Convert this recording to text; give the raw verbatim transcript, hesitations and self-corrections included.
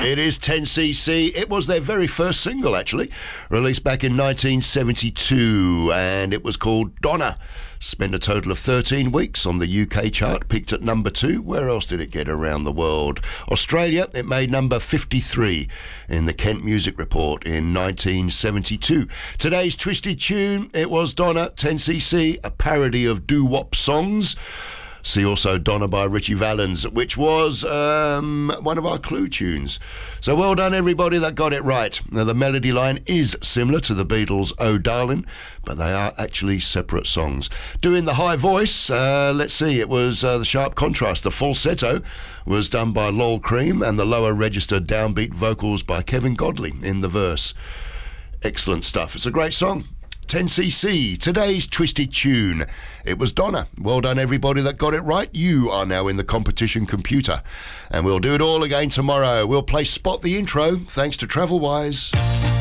It is ten C C. It was their very first single, actually, released back in nineteen seventy-two, and it was called Donna. Spent a total of thirteen weeks on the U K chart, peaked at number two. Where else did it get around the world? Australia, it made number fifty-three in the Kent Music Report in nineteen seventy-two. Today's twisted tune, it was Donna, ten C C, a parody of doo-wop songs. See also Donna by Richie Valens, which was um, one of our Clue tunes. So well done, everybody that got it right. Now, the melody line is similar to the Beatles' Oh Darling, but they are actually separate songs. Doing the high voice, uh, let's see, it was uh, the sharp contrast. The falsetto was done by Lol Cream, and the lower register downbeat vocals by Kevin Godley in the verse. Excellent stuff. It's a great song. ten C C, today's twisted tune. It was Donna. Well done, everybody that got it right. You are now in the competition computer. And we'll do it all again tomorrow. We'll play Spot the Intro, thanks to Travelwise.